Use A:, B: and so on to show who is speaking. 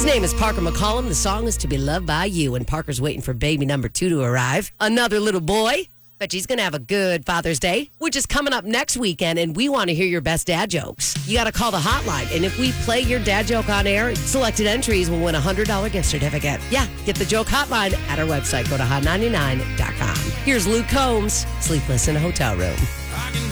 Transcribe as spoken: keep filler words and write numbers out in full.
A: His name is Parker McCollum. The song is To Be Loved by You, and Parker's waiting for baby number two to arrive. Another little boy. Bet she's going to have a good Father's Day, which is coming up next weekend, and we want to hear your best dad jokes. You got to call the hotline, and if we play your dad joke on air, selected entries will win a one hundred dollars gift certificate. Yeah, get the joke hotline at our website. Go to hot ninety-nine dot com. Here's Luke Combs, Sleepless in a Hotel Room.